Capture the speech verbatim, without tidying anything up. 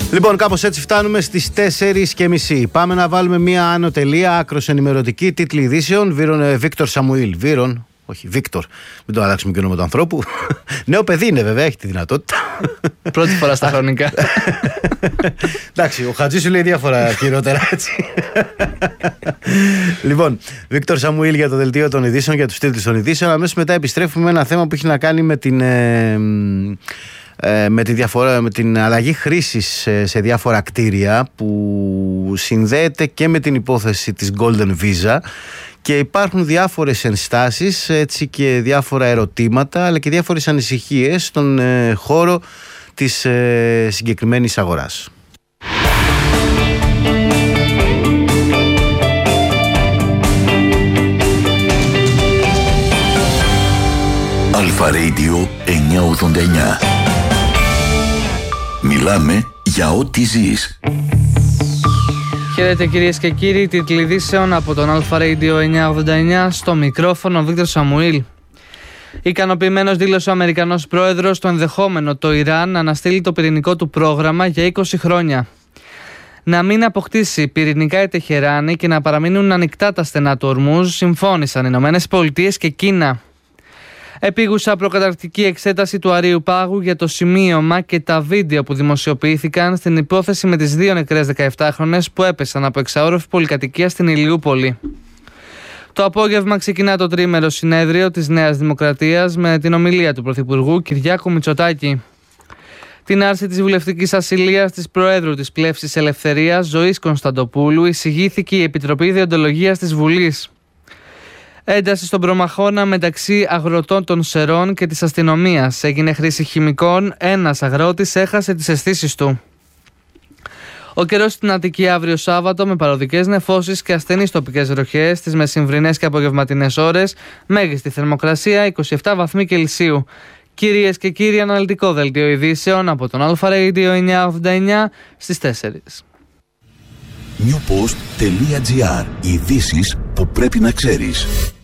Λοιπόν, κάπως έτσι φτάνουμε στις τέσσερις και μισή. Πάμε να βάλουμε μία άνω τελεία, άκρος ενημερωτική, τίτλοι ειδήσεων. Βίρον Βίκτορ Σαμουήλ. Βίρον, όχι, Βίκτορ. Μην το αλλάξουμε και όνομα του ανθρώπου. Νέο παιδί είναι, βέβαια, έχει τη δυνατότητα. Πρώτη φορά στα χρονικά. Εντάξει, ο Χατζής σου λέει διάφορα χειρότερα, έτσι. Λοιπόν, Βίκτορ Σαμουήλ για το δελτίο των ειδήσεων, για τους τίτλους των ειδήσεων. Αμέσως μετά επιστρέφουμε με ένα θέμα που έχει να κάνει με την. Ε, Με, τη διαφορά, με την αλλαγή χρήσης σε, σε διάφορα κτίρια που συνδέεται και με την υπόθεση της Golden Visa και υπάρχουν διάφορες ενστάσεις, έτσι, και διάφορα ερωτήματα αλλά και διάφορες ανησυχίες στον ε, χώρο της ε, συγκεκριμένης αγοράς. Αλφα Radio εννιακόσια ογδόντα εννιά. Μιλάμε για ό,τι ζεις. Χαίρετε κυρίες και κύριοι, τίτλοι ειδήσεων από τον Αλφα Radio εννιακόσια ογδόντα εννιά, στο μικρόφωνο Βίκτορ Σαμουήλ. Ικανοποιημένος δήλωσε ο Αμερικανός πρόεδρος το ενδεχόμενο το Ιράν να αναστείλει το πυρηνικό του πρόγραμμα για είκοσι χρόνια. Να μην αποκτήσει πυρηνικά η Τεχεράνη και να παραμείνουν ανοιχτά τα στενά του Ορμούζ, συμφώνησαν οι Ηνωμένες Πολιτείες και Κίνα. Επίγουσα προκαταρκτική εξέταση του Αρείου Πάγου για το σημείωμα και τα βίντεο που δημοσιοποιήθηκαν στην υπόθεση με τις δύο νεκρές δεκαεπτάχρονες που έπεσαν από εξαόροφη πολυκατοικία στην Ηλιούπολη. Το απόγευμα ξεκινά το τρίμερο συνέδριο της Νέας Δημοκρατίας με την ομιλία του Πρωθυπουργού Κυριάκου Μητσοτάκη. Την άρση της βουλευτικής ασυλίας της Προέδρου της Πλεύσης Ελευθερίας Ζωής Κωνσταντοπούλου εισηγήθηκε η Επιτροπή Διοντολογίας της Βουλής. Ένταση στον προμαχώνα μεταξύ αγροτών των Σερών και της αστυνομίας. Έγινε χρήση χημικών, ένας αγρότης έχασε τις αισθήσεις του. Ο καιρός στην Αττική αύριο Σάββατο με παροδικές νεφώσεις και ασθενείς τοπικές ροχές στις μεσημβρινές και απογευματινές ώρες. Μέγιστη θερμοκρασία είκοσι επτά βαθμοί Κελσίου. Κυρίες και κύριοι, αναλυτικό δελτίο ειδήσεων από τον Αλφα Radio εννιακόσια ογδόντα εννιά στις τέσσερις. νιουποστ τελεία τζι άρ. Ειδήσεις που πρέπει να ξέρεις.